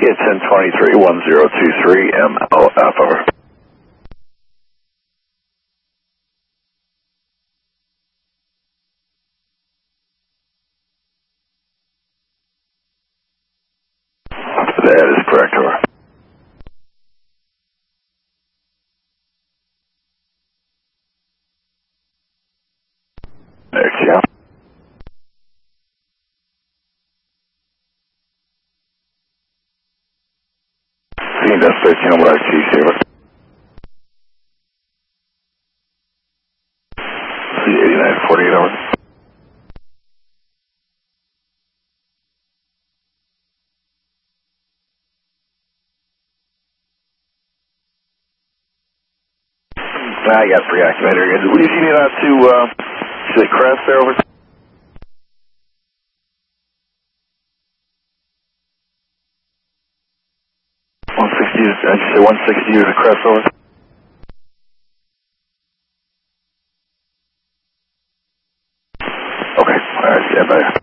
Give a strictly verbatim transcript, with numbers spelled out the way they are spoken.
It's ten twenty-three, one zero two three, M L F, over. That is correct, over. Next, yeah. Seeing that's thirteen on what I see, over. See eighty-nine forty-eight, over. I got free activator again. What do you need out to, uh, to the crest there, over? one sixty, I just say one sixty to the crest, over. Okay, alright, stand by.